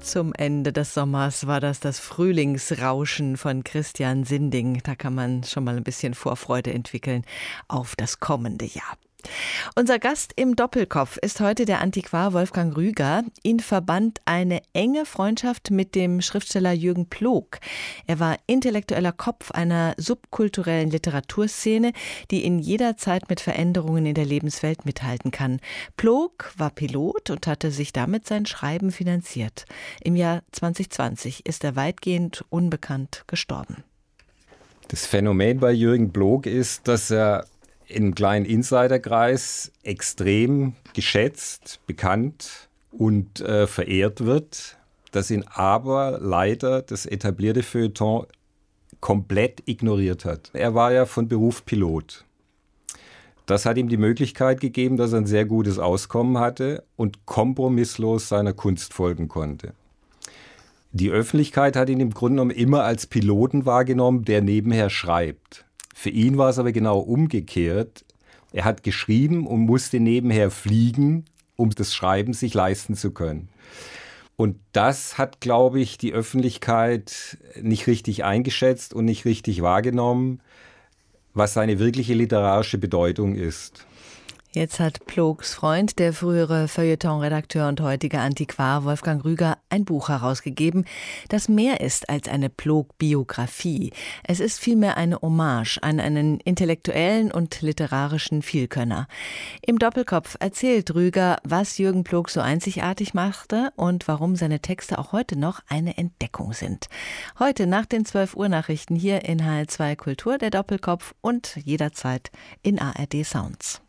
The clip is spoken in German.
Zum Ende des Sommers war das Frühlingsrauschen von Christian Sinding. Da kann man schon mal ein bisschen Vorfreude entwickeln auf das kommende Jahr. Unser Gast im Doppelkopf ist heute der Antiquar Wolfgang Rüger. Ihn verband eine enge Freundschaft mit dem Schriftsteller Jürgen Ploog. Er war intellektueller Kopf einer subkulturellen Literaturszene, die in jeder Zeit mit Veränderungen in der Lebenswelt mithalten kann. Ploog war Pilot und hatte sich damit sein Schreiben finanziert. Im Jahr 2020 ist er weitgehend unbekannt gestorben. Das Phänomen bei Jürgen Ploog ist, dass er im kleinen Insiderkreis extrem geschätzt, bekannt und verehrt wird, dass ihn aber leider das etablierte Feuilleton komplett ignoriert hat. Er war ja von Beruf Pilot. Das hat ihm die Möglichkeit gegeben, dass er ein sehr gutes Auskommen hatte und kompromisslos seiner Kunst folgen konnte. Die Öffentlichkeit hat ihn im Grunde genommen immer als Piloten wahrgenommen, der nebenher schreibt. Für ihn war es aber genau umgekehrt. Er hat geschrieben und musste nebenher fliegen, um das Schreiben sich leisten zu können. Und das hat, glaube ich, die Öffentlichkeit nicht richtig eingeschätzt und nicht richtig wahrgenommen, was seine wirkliche literarische Bedeutung ist. Jetzt hat Ploogs Freund, der frühere Feuilleton-Redakteur und heutige Antiquar Wolfgang Rüger, ein Buch herausgegeben, das mehr ist als eine Ploog-Biografie. Es ist vielmehr eine Hommage an einen intellektuellen und literarischen Vielkönner. Im Doppelkopf erzählt Rüger, was Jürgen Ploog so einzigartig machte und warum seine Texte auch heute noch eine Entdeckung sind. Heute nach den 12-Uhr-Nachrichten hier in HR2 Kultur, der Doppelkopf und jederzeit in ARD Sounds.